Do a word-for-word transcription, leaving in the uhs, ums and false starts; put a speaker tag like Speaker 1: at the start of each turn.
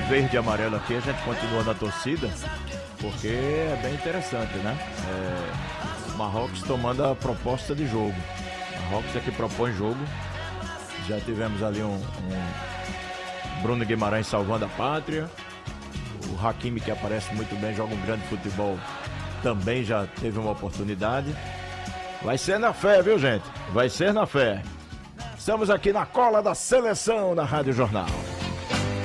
Speaker 1: verde e amarelo aqui, a gente continua na torcida, porque é bem interessante, né? É, Marrocos tomando a proposta de jogo. Marrocos é que propõe jogo. Já tivemos ali um, um Bruno Guimarães salvando a pátria. O Hakimi, que aparece muito bem, joga um grande futebol, também já teve uma oportunidade. Vai ser na fé, viu, gente? Vai ser na fé. Estamos aqui na cola da seleção na Rádio Jornal.